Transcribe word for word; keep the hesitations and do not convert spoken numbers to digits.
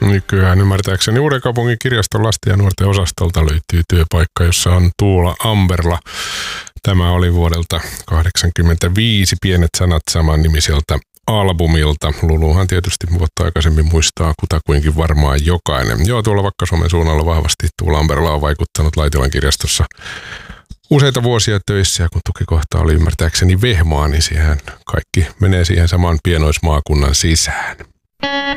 Nykyään ymmärtääkseni Uudenkaupungin kirjaston lasten ja nuorten osastolta löytyy työpaikka, jossa on Tuula Amberla. Tämä oli vuodelta kahdeksankymmentäviisi Pienet sanat saman nimiseltä albumilta. Luluhan tietysti vuotta aikaisemmin muistaa kutakuinkin varmaan jokainen. Joo, tuolla Vakka-Suomen suunnalla vahvasti Tuula Amberla on vaikuttanut Laitilan kirjastossa useita vuosia töissä, ja kun tukikohta oli ymmärtääkseni Vehmaa, niin siihen kaikki menee siihen saman pienoismaakunnan sisään.